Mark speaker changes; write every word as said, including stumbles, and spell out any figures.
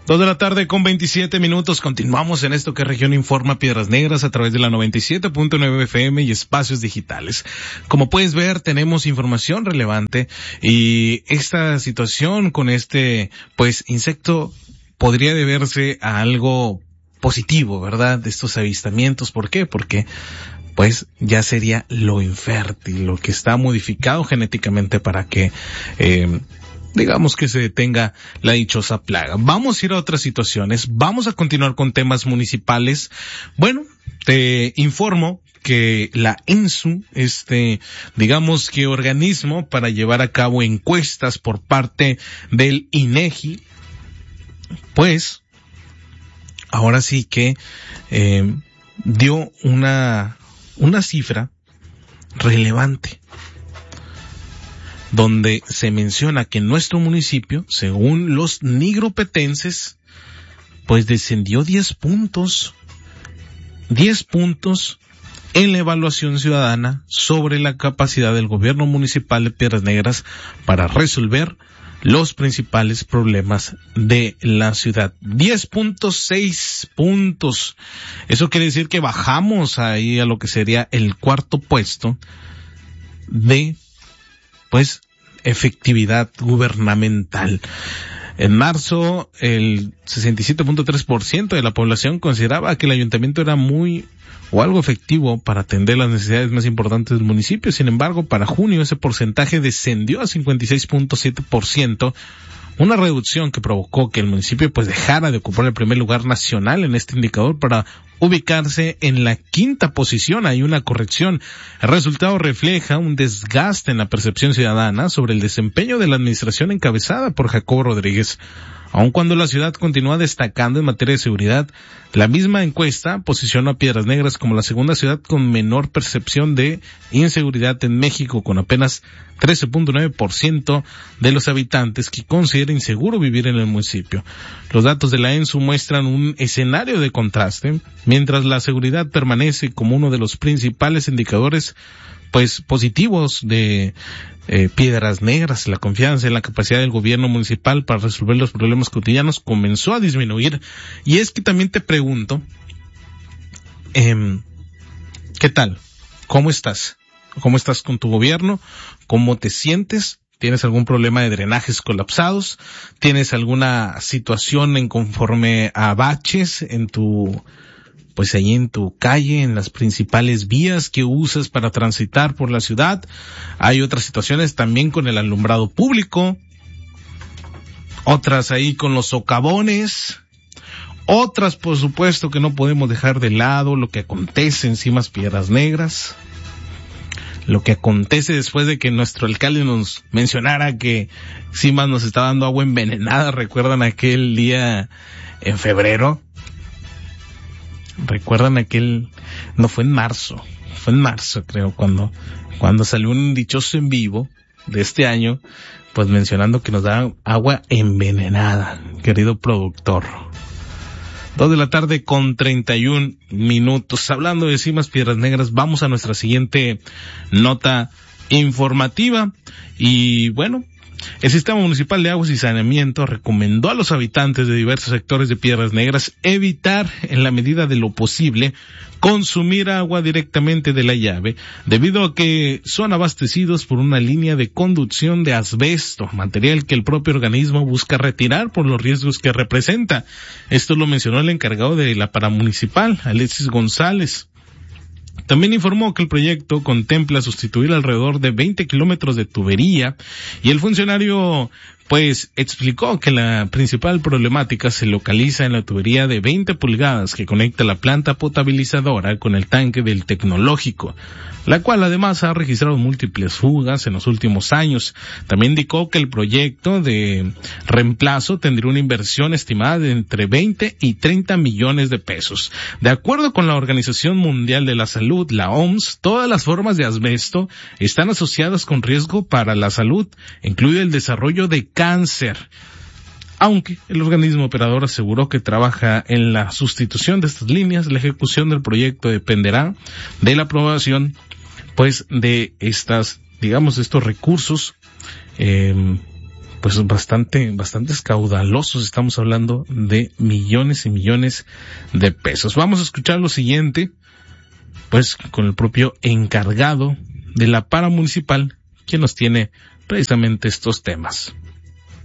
Speaker 1: Dos de la tarde con veintisiete minutos. Continuamos en esto que Región Informa Piedras Negras a través de la noventa y siete punto nueve F M y espacios digitales. Como puedes ver, tenemos información relevante y esta situación con este, pues, insecto podría deberse a algo positivo, ¿verdad? De estos avistamientos. ¿Por qué? Porque pues ya sería lo infértil, lo que está modificado genéticamente para que eh, digamos que se detenga la dichosa plaga. Vamos a ir a otras situaciones, vamos a continuar con temas municipales. Bueno, te informo que la ENSU, este, digamos que organismo para llevar a cabo encuestas por parte del INEGI, pues, ahora sí que eh, dio una, una cifra relevante, donde se menciona que en nuestro municipio, según los nigropetenses, pues descendió diez puntos, diez puntos en la evaluación ciudadana sobre la capacidad del gobierno municipal de Piedras Negras para resolver los principales problemas de la ciudad. diez punto seis puntos. Eso quiere decir que bajamos ahí a lo que sería el cuarto puesto de pues efectividad gubernamental. En marzo, el sesenta y siete punto tres por ciento de la población consideraba que el ayuntamiento era muy o algo efectivo para atender las necesidades más importantes del municipio. Sin embargo, para junio ese porcentaje descendió a cincuenta y seis punto siete por ciento, una reducción que provocó que el municipio pues dejara de ocupar el primer lugar nacional en este indicador para ubicarse en la quinta posición. Hay una corrección. El resultado refleja un desgaste en la percepción ciudadana sobre el desempeño de la administración encabezada por Jacobo Rodríguez. Aun cuando la ciudad continúa destacando en materia de seguridad, la misma encuesta posicionó a Piedras Negras como la segunda ciudad con menor percepción de inseguridad en México, con apenas trece punto nueve por ciento de los habitantes que considera inseguro vivir en el municipio. Los datos de la ENSU muestran un escenario de contraste. Mientras la seguridad permanece como uno de los principales indicadores pues positivos de eh, Piedras Negras, la confianza en la capacidad del gobierno municipal para resolver los problemas cotidianos comenzó a disminuir. Y es que también te pregunto, eh, ¿qué tal? ¿Cómo estás? ¿Cómo estás con tu gobierno? ¿Cómo te sientes? ¿Tienes algún problema de drenajes colapsados? ¿Tienes alguna situación en conforme a baches en tu pues ahí en tu calle, en las principales vías que usas para transitar por la ciudad? Hay otras situaciones también con el alumbrado público, otras ahí con los socavones, otras por supuesto que no podemos dejar de lado lo que acontece en Cimas Piedras Negras, lo que acontece después de que nuestro alcalde nos mencionara que Cimas nos está dando agua envenenada. ¿Recuerdan aquel día en febrero? ¿Recuerdan aquel? No, fue en marzo, fue en marzo creo, cuando, cuando salió un dichoso en vivo de este año, pues mencionando que nos da agua envenenada, querido productor. Dos de la tarde con treinta y un minutos. Hablando de Cimas Piedras Negras, vamos a nuestra siguiente nota informativa. Y bueno, el Sistema Municipal de Aguas y Saneamiento recomendó a los habitantes de diversos sectores de Piedras Negras evitar, en la medida de lo posible, consumir agua directamente de la llave, debido a que son abastecidos por una línea de conducción de asbesto, material que el propio organismo busca retirar por los riesgos que representa. Esto lo mencionó el encargado de la paramunicipal, Alexis González. También informó que el proyecto contempla sustituir alrededor de veinte kilómetros de tubería, y el funcionario pues explicó que la principal problemática se localiza en la tubería de veinte pulgadas que conecta la planta potabilizadora con el tanque del tecnológico, la cual además ha registrado múltiples fugas en los últimos años. También indicó que el proyecto de reemplazo tendría una inversión estimada de entre veinte y treinta millones de pesos. De acuerdo con la Organización Mundial de la Salud, la O M S, todas las formas de asbesto están asociadas con riesgo para la salud, incluido el desarrollo de cáncer. Aunque el organismo operador aseguró que trabaja en la sustitución de estas líneas, la ejecución del proyecto dependerá de la aprobación pues de estas, digamos, estos recursos eh, pues bastante, bastante caudalosos. Estamos hablando de millones y millones de pesos. Vamos a escuchar lo siguiente, pues con el propio encargado de la para municipal, quien nos tiene precisamente estos temas.